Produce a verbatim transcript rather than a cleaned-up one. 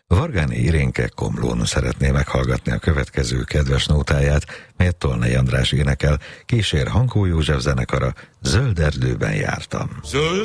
Vargáni Irénke Komlón szeretné meghallgatni a következő kedves nótáját, melyet Tolnai András énekel, kísér Hankó József zenekara, Zöld erdőben jártam. Zöld